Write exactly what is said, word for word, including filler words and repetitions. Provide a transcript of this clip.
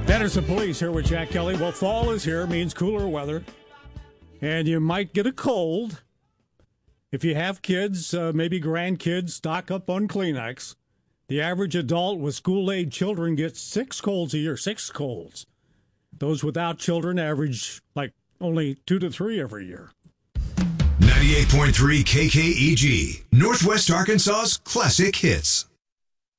Anderson Police here with Jack Kelly. Well, fall is here, means cooler weather, and you might get a cold. If you have kids, uh, maybe grandkids, stock up on Kleenex. The average adult with school-age children gets six colds a year, six colds. Those without children average like only two to three every year. ninety-eight point three K K E G, Northwest Arkansas's classic hits.